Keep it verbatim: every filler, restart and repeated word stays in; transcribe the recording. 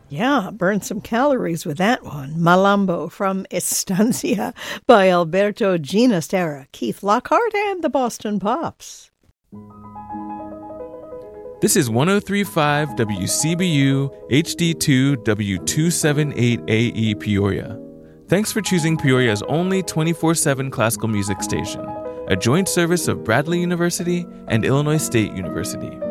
Yeah, burn some calories with that one. Malambo from Estancia by Alberto Ginastera, Keith Lockhart, and the Boston Pops. This is one oh three point five W C B U H D two W two seventy-eight A E Peoria. Thanks for choosing Peoria's only twenty-four seven classical music station, a joint service of Bradley University and Illinois State University.